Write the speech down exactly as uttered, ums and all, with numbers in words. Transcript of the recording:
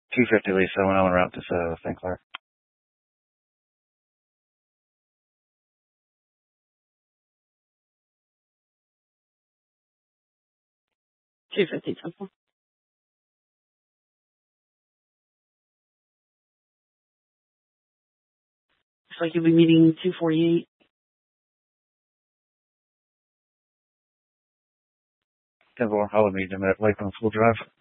two fifty, Lisa, when I'm en route to uh, Saint Clair. two fifty Temple. Looks like you'll be meeting two forty-eight. ten four, I'll meet him at Lakeland School Drive.